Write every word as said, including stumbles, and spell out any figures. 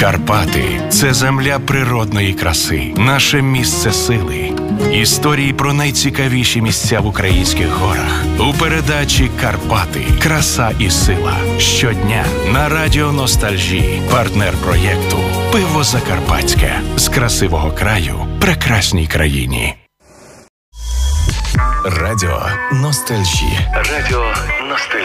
Карпати – це земля природної краси, наше місце сили. Історії про найцікавіші місця в українських горах. У передачі «Карпати. Краса і сила». Щодня на радіо Ностальжі. Партнер проєкту «Пиво Закарпатське». З красивого краю прекрасній країні. Радіо Ностальжі. Радіо Ностальжі.